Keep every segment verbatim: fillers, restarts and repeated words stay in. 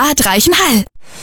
Bad Reichenhall.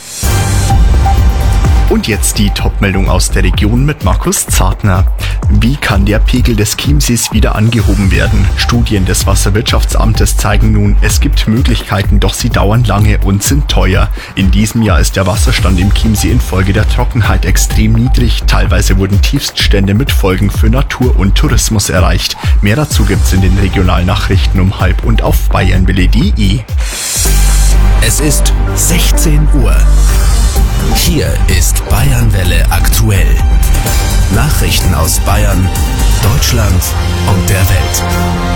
Und jetzt die Top-Meldung aus der Region mit Markus Zartner. Wie kann der Pegel des Chiemsees wieder angehoben werden? Studien des Wasserwirtschaftsamtes zeigen nun, es gibt Möglichkeiten, doch sie dauern lange und sind teuer. In diesem Jahr ist der Wasserstand im Chiemsee infolge der Trockenheit extrem niedrig. Teilweise wurden Tiefststände mit Folgen für Natur und Tourismus erreicht. Mehr dazu gibt's in den Regionalnachrichten um halb und auf bayernwelle punkt de. Es ist sechzehn Uhr. Hier ist Bayernwelle aktuell. Nachrichten aus Bayern, Deutschland und der Welt.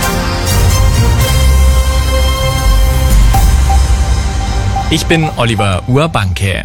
Ich bin Oliver Urbanke.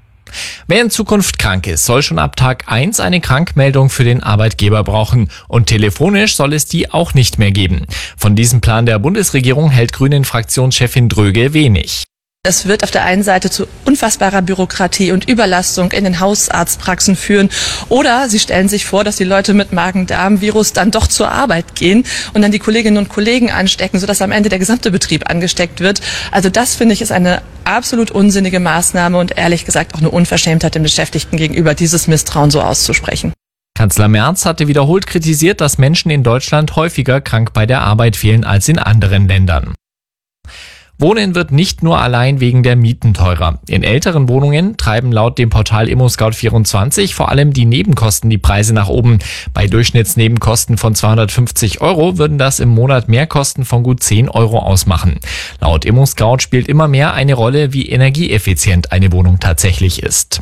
Wer in Zukunft krank ist, soll schon ab Tag eins eine Krankmeldung für den Arbeitgeber brauchen. Und telefonisch soll es die auch nicht mehr geben. Von diesem Plan der Bundesregierung hält Grünen-Fraktionschefin Dröge wenig. Es wird auf der einen Seite zu unfassbarer Bürokratie und Überlastung in den Hausarztpraxen führen. Oder Sie stellen sich vor, dass die Leute mit Magen-Darm-Virus dann doch zur Arbeit gehen und dann die Kolleginnen und Kollegen anstecken, sodass am Ende der gesamte Betrieb angesteckt wird. Also das, finde ich, ist eine absolut unsinnige Maßnahme und ehrlich gesagt auch eine Unverschämtheit den Beschäftigten gegenüber, dieses Misstrauen so auszusprechen. Kanzler Merz hatte wiederholt kritisiert, dass Menschen in Deutschland häufiger krank bei der Arbeit fehlen als in anderen Ländern. Wohnen wird nicht nur allein wegen der Mieten teurer. In älteren Wohnungen treiben laut dem Portal ImmoScout vierundzwanzig vor allem die Nebenkosten die Preise nach oben. Bei Durchschnittsnebenkosten von zweihundertfünfzig Euro würden das im Monat Mehrkosten von gut zehn Euro ausmachen. Laut ImmoScout spielt immer mehr eine Rolle, wie energieeffizient eine Wohnung tatsächlich ist.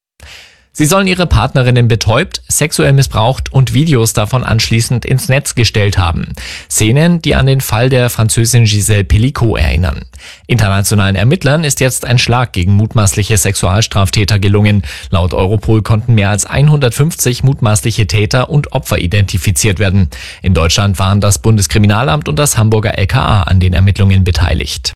Sie sollen ihre Partnerinnen betäubt, sexuell missbraucht und Videos davon anschließend ins Netz gestellt haben. Szenen, die an den Fall der Französin Gisèle Pelicot erinnern. Internationalen Ermittlern ist jetzt ein Schlag gegen mutmaßliche Sexualstraftäter gelungen. Laut Europol konnten mehr als hundertfünfzig mutmaßliche Täter und Opfer identifiziert werden. In Deutschland waren das Bundeskriminalamt und das Hamburger L K A an den Ermittlungen beteiligt.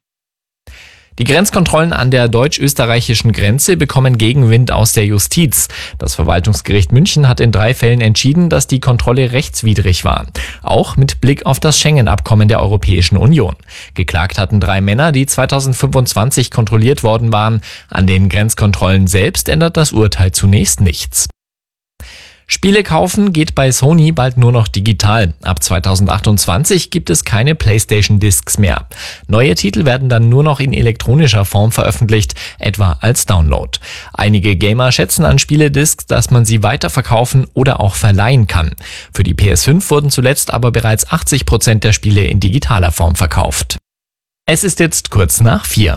Die Grenzkontrollen an der deutsch-österreichischen Grenze bekommen Gegenwind aus der Justiz. Das Verwaltungsgericht München hat in drei Fällen entschieden, dass die Kontrolle rechtswidrig war. Auch mit Blick auf das Schengen-Abkommen der Europäischen Union. Geklagt hatten drei Männer, die zweitausendfünfundzwanzig kontrolliert worden waren. An den Grenzkontrollen selbst ändert das Urteil zunächst nichts. Spiele kaufen geht bei Sony bald nur noch digital. Ab zweitausendachtundzwanzig gibt es keine PlayStation-Discs mehr. Neue Titel werden dann nur noch in elektronischer Form veröffentlicht, etwa als Download. Einige Gamer schätzen an Spielediscs, dass man sie weiterverkaufen oder auch verleihen kann. Für die P S fünf wurden zuletzt aber bereits achtzig Prozent der Spiele in digitaler Form verkauft. Es ist jetzt kurz nach vier.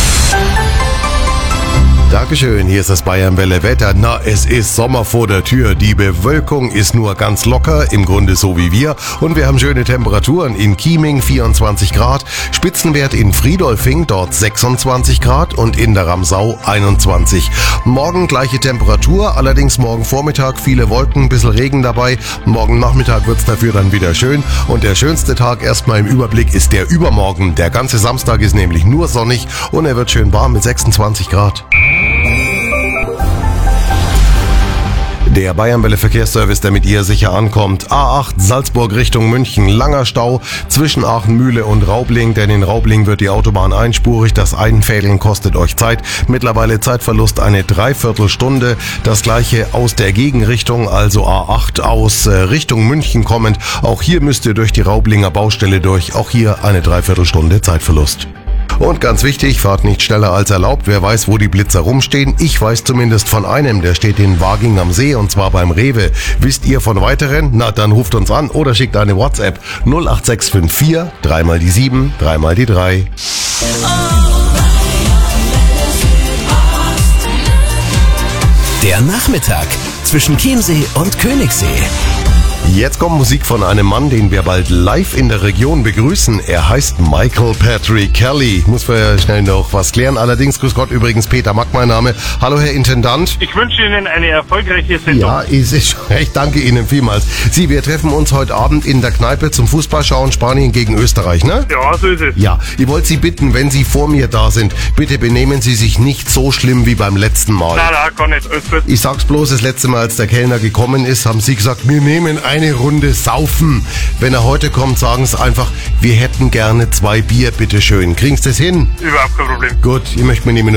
Dankeschön, hier ist das Bayernwelle Wetter. Na, es ist Sommer vor der Tür. Die Bewölkung ist nur ganz locker, im Grunde so wie wir. Und wir haben schöne Temperaturen. In Chieming vierundzwanzig Grad, Spitzenwert in Friedolfing, dort sechsundzwanzig Grad und in der Ramsau einundzwanzig. Morgen gleiche Temperatur, allerdings morgen Vormittag viele Wolken, ein bisschen Regen dabei. Morgen Nachmittag wird's dafür dann wieder schön. Und der schönste Tag erstmal im Überblick ist der Übermorgen. Der ganze Samstag ist nämlich nur sonnig und er wird schön warm mit sechsundzwanzig Grad. Der Bayernwelle Verkehrsservice, der mit ihr sicher ankommt. A acht Salzburg Richtung München, langer Stau zwischen Aachenmühle und Raubling, denn in Raubling wird die Autobahn einspurig. Das Einfädeln kostet euch Zeit. Mittlerweile Zeitverlust eine Dreiviertelstunde. Das gleiche aus der Gegenrichtung, also A acht aus äh, Richtung München kommend. Auch hier müsst ihr durch die Raublinger Baustelle durch. Auch hier eine Dreiviertelstunde Zeitverlust. Und ganz wichtig, fahrt nicht schneller als erlaubt. Wer weiß, wo die Blitzer rumstehen? Ich weiß zumindest von einem, der steht in Waging am See und zwar beim Rewe. Wisst ihr von weiteren? Na, dann ruft uns an oder schickt eine WhatsApp null acht sechs fünf vier, dreimal die sieben, dreimal die drei. Der Nachmittag zwischen Chiemsee und Königssee. Jetzt kommt Musik von einem Mann, den wir bald live in der Region begrüßen. Er heißt Michael Patrick Kelly. Muss vorher schnell noch was klären. Allerdings, grüß Gott, übrigens Peter Mack mein Name. Hallo, Herr Intendant. Ich wünsche Ihnen eine erfolgreiche Sendung. Ja, ist es schon recht. Danke Ihnen vielmals. Sie, wir treffen uns heute Abend in der Kneipe zum Fußballschauen Spanien gegen Österreich, ne? Ja, so ist es. Ja, ich wollte Sie bitten, wenn Sie vor mir da sind, bitte benehmen Sie sich nicht so schlimm wie beim letzten Mal. Nein, nein, gar nicht. Alles gut. Ich sag's bloß, das letzte Mal, als der Kellner gekommen ist, haben Sie gesagt, wir nehmen eine Runde saufen. Wenn er heute kommt, sagen Sie einfach, wir hätten gerne zwei Bier, bitteschön. Kriegen Sie das hin? Überhaupt kein Problem. Gut, ich möchte mir nehmen